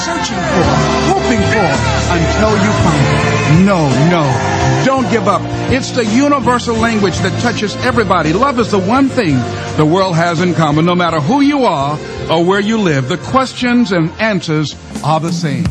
searching for, hoping for, until you find it. No, don't give up. It's the universal language that touches everybody. Love is the one thing the world has in common. No matter who you are or where you live, the questions and answers are the same.